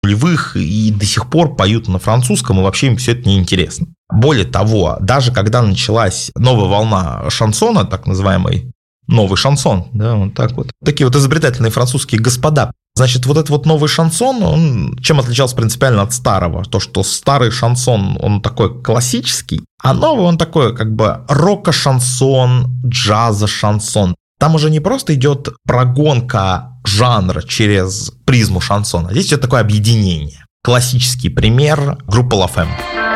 нулевых и до сих пор поют на французском, и вообще им все это неинтересно. Более того, даже когда началась новая волна шансона, так называемый новый шансон, да, вот так вот, такие вот изобретательные французские господа, значит, вот этот вот новый шансон, он чем отличался принципиально от старого? То, что старый шансон, он такой классический, а новый он такой как бы рока-шансон, джаза-шансон. Там уже не просто идет прогонка жанра через призму шансона, здесь идет такое объединение. Классический пример — группа La Femme.